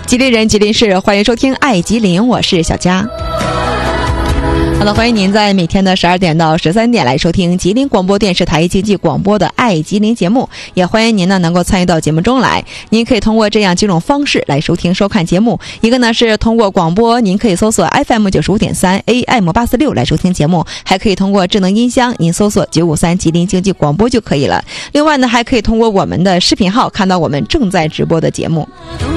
吉林人吉林市，欢迎收听爱吉林，我是小佳。好的，欢迎您在每天的12点到13点来收听吉林广播电视台经济广播的爱吉林节目，也欢迎您呢能够参与到节目中来。您可以通过这样几种方式来收听收看节目，一个呢是通过广播，您可以搜索 FM95.3 AM846 来收听节目，还可以通过智能音箱，您搜索953吉林经济广播就可以了。另外呢，还可以通过我们的视频号看到我们正在直播的节目。